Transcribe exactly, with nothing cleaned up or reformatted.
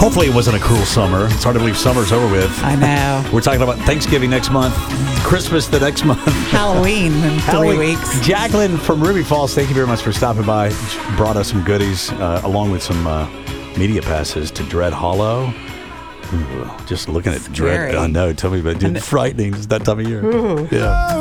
Hopefully it wasn't a cruel summer. It's hard to believe summer's over with. I know. We're talking about Thanksgiving next month, Christmas the next month. Halloween in Halloween. three weeks. Jacqueline from Ruby Falls, thank you very much for stopping by. She brought us some goodies uh, along with some uh, media passes to Dread Hollow. Ooh, just looking at Dread, Scary. I know. Tell me about it. Dude, frightening. It's that time of year. Ooh. Yeah.